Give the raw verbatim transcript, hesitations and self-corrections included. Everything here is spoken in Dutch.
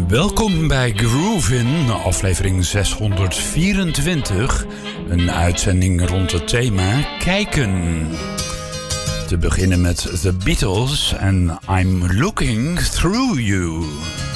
Welkom bij Groovin, aflevering zeshonderdvierentwintig. Een uitzending rond het thema kijken. Te beginnen met The Beatles en I'm Looking Through You.